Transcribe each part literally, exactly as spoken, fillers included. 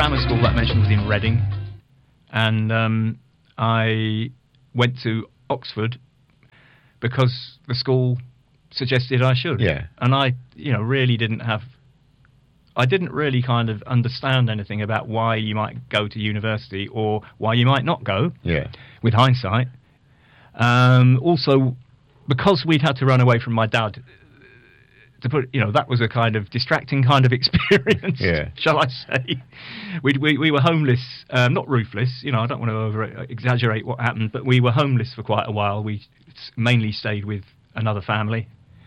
grammar school that I mentioned was in Reading, and um, I went to Oxford because the school suggested I should. Yeah. And I, you know, really didn't have... I didn't really kind of understand anything about why you might go to university or why you might not go. Yeah. With hindsight. Um, also, because we'd had to run away from my dad, to put, you know, that was a kind of distracting kind of experience, yeah. shall I say. We'd, we we were homeless, um, not roofless, you know, I don't want to over-exaggerate what happened, but we were homeless for quite a while. We mainly stayed with another family.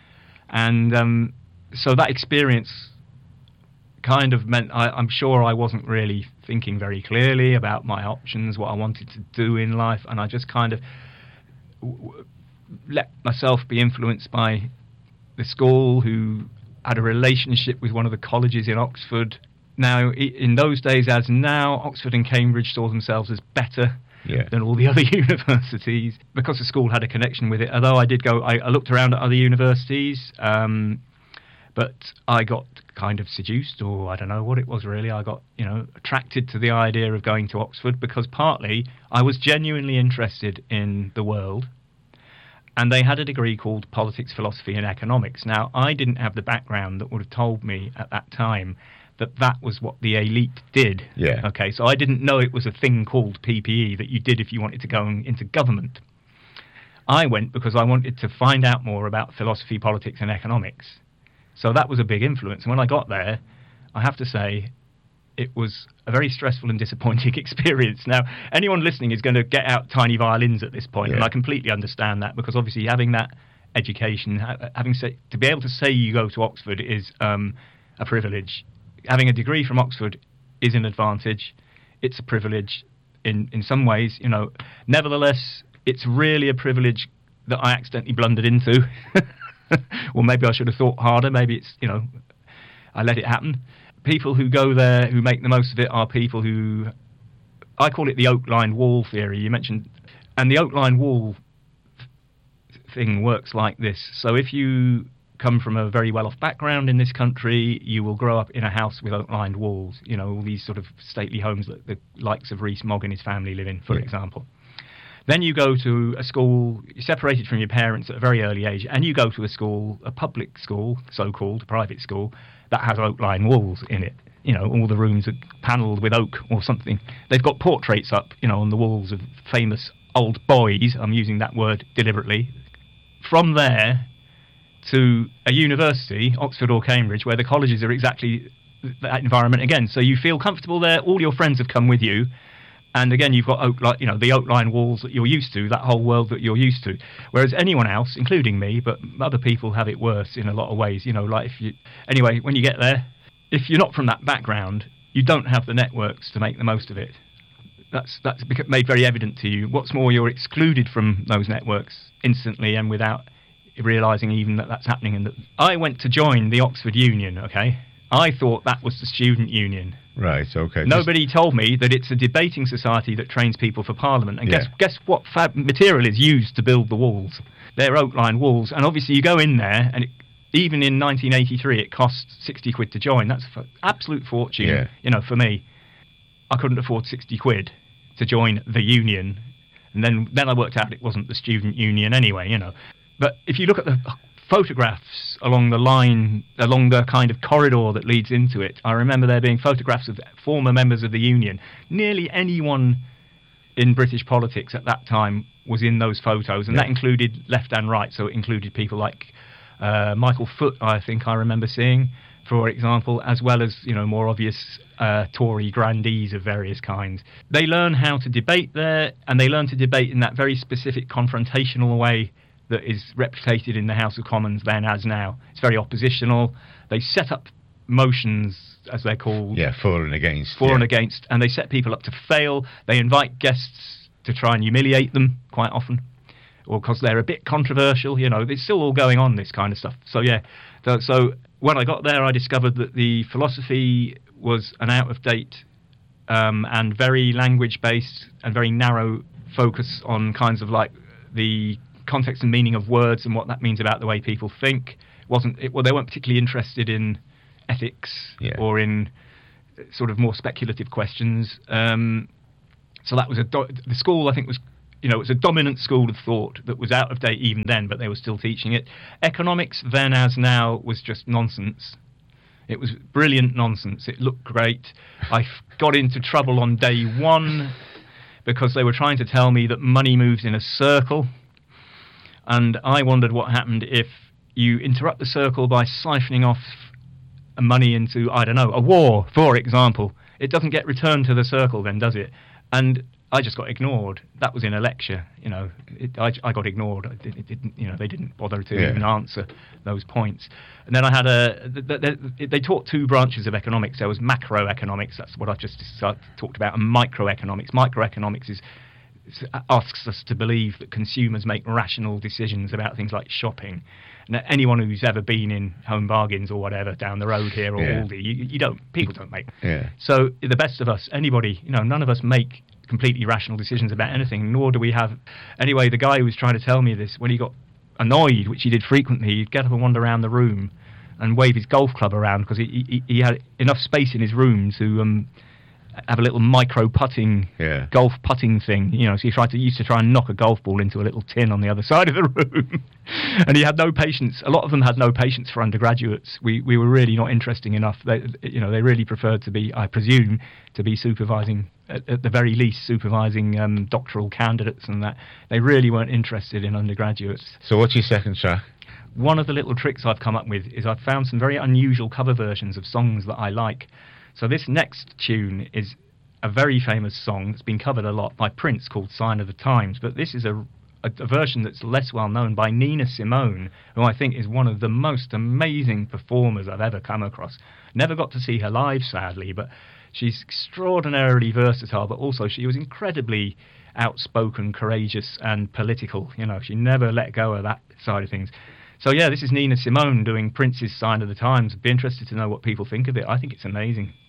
And um, so that experience kind of meant I, I'm sure I wasn't really thinking very clearly about my options, what I wanted to do in life, and I just kind of w- w- let myself be influenced by the school, who had a relationship with one of the colleges in Oxford. Now, in those days as now, Oxford and Cambridge saw themselves as better yeah. than all the other universities, because the school had a connection with it. Although I did go, I, I looked around at other universities, um, but I got kind of seduced, or I don't know what it was really. I got, you know, attracted to the idea of going to Oxford because partly I was genuinely interested in the world. And they had a degree called Politics, Philosophy and Economics. Now, I didn't have the background that would have told me at that time that that was what the elite did. Yeah. Okay, so I didn't know it was a thing called P P E that you did if you wanted to go into government. I went because I wanted to find out more about philosophy, politics and economics. So that was a big influence. And when I got there, I have to say, it was a very stressful and disappointing experience. Now, anyone listening is going to get out tiny violins at this point, yeah. and I completely understand that, because obviously having that education, having say, to be able to say you go to Oxford is um, a privilege. Having a degree from Oxford is an advantage. It's a privilege in, in some ways, you know. Nevertheless, it's really a privilege that I accidentally blundered into. Well, maybe I should have thought harder. Maybe it's, you know, I let it happen. People who go there, who make the most of it, are people who, I call it the oak-lined wall theory. You mentioned, and the oak-lined wall thing works like this. So if you come from a very well-off background in this country, you will grow up in a house with oak-lined walls. You know, all these sort of stately homes that the likes of Rees Mogg and his family live in, for yeah. example. Then you go to a school, you're separated from your parents at a very early age, and you go to a school, a public school, so-called private school, that has oak-lined walls in it. You know, all the rooms are panelled with oak or something. They've got portraits up, you know, on the walls of famous old boys. I'm using that word deliberately. From there to a university, Oxford or Cambridge, where the colleges are exactly that environment again. So you feel comfortable there. All your friends have come with you. And again, you've got oak, like, you know, the oak-lined walls that you're used to, that whole world that you're used to. Whereas anyone else, including me, but other people have it worse in a lot of ways. You know, like if you, anyway, when you get there, if you're not from that background, you don't have the networks to make the most of it. That's that's made very evident to you. What's more, you're excluded from those networks instantly and without realising even that that's happening. And that I went to join the Oxford Union. Okay, I thought that was the student union. Right, okay. Nobody told me that it's a debating society that trains people for Parliament. And yeah. guess guess what fab material is used to build the walls? They're oak-lined walls. And obviously you go in there, and it, even in nineteen eighty-three, it cost sixty quid to join. That's an absolute fortune, yeah. you know, for me. I couldn't afford sixty quid to join the union. And then, then I worked out it wasn't the student union anyway, you know. But if you look at the photographs along the line, along the kind of corridor that leads into it, I remember there being photographs of former members of the union. Nearly anyone in British politics at that time was in those photos, and yeah. that included left and right. So it included people like uh, Michael Foot, I think I remember seeing, for example, as well as, you know, more obvious uh, Tory grandees of various kinds. They learn how to debate there, and they learn to debate in that very specific confrontational way that is replicated in the House of Commons then as now. It's very oppositional. They set up motions, as they're called. Yeah, for and against. For yeah. and against, and they set people up to fail. They invite guests to try and humiliate them quite often, or because they're a bit controversial, you know. It's still all going on, this kind of stuff. So, yeah. So, so when I got there, I discovered that the philosophy was an out-of-date um, and very language-based and very narrow focus on kinds of like the context and meaning of words and what that means about the way people think. Wasn't it, well, they weren't particularly interested in ethics yeah. or in sort of more speculative questions. Um, so that was a do- the school, I think, was, you know, it was a dominant school of thought that was out of date even then, but they were still teaching it. Economics, then as now, was just nonsense. It was brilliant nonsense. It looked great. I f- got into trouble on day one because they were trying to tell me that money moves in a circle, and I wondered what happened if you interrupt the circle by siphoning off money into, I don't know, a war, for example. It doesn't get returned to the circle then, does it? And I just got ignored. That was in a lecture, you know. It, I, I got ignored. It, it didn't, you know, they didn't bother to yeah. even answer those points. And then I had a. They, they, they taught two branches of economics. There was macroeconomics. That's what I've just talked about, and microeconomics. Microeconomics is asks us to believe that consumers make rational decisions about things like shopping. Now, anyone who's ever been in Home Bargains or whatever down the road here, or yeah. Aldi, you, you don't. People don't make. Yeah. So the best of us, anybody, you know, none of us make completely rational decisions about anything, nor do we have. Anyway, the guy who was trying to tell me this, when he got annoyed, which he did frequently, he'd get up and wander around the room and wave his golf club around because he, he he had enough space in his room to um have a little micro putting yeah. golf putting thing, you know. So he tried to used to try and knock a golf ball into a little tin on the other side of the room, and he had no patience. A lot of them had no patience for undergraduates. We we were really not interesting enough. They, you know, they really preferred to be, I presume, to be supervising, at, at the very least, supervising um, doctoral candidates, and that they really weren't interested in undergraduates. So what's your second track? One of the little tricks I've come up with is I've found some very unusual cover versions of songs that I like. So this next tune is a very famous song that's been covered a lot by Prince called Sign of the Times, but this is a, a, a version that's less well known by Nina Simone, who I think is one of the most amazing performers I've ever come across. Never got to see her live, sadly, but she's extraordinarily versatile, but also she was incredibly outspoken, courageous, and political. You know, she never let go of that side of things. So yeah, this is Nina Simone doing Prince's Sign of the Times. I'd be interested to know what people think of it. I think it's amazing.